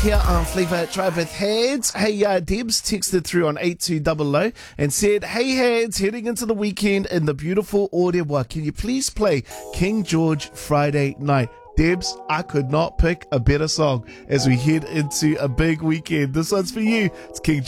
here on Flavor Drive with Heads. Hey, Debs texted through on 8200 and said, hey Heads, heading into the weekend in the beautiful Orewa, can you please play King George Friday Night? Debs, I could not pick a better song as we head into a big weekend. This one's for you. It's King